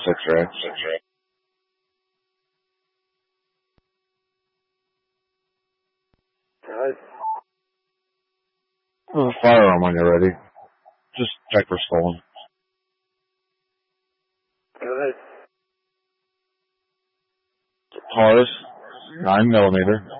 6-ray. Firearm when you're ready. Just check for stolen. Go ahead. Taurus, 9mm,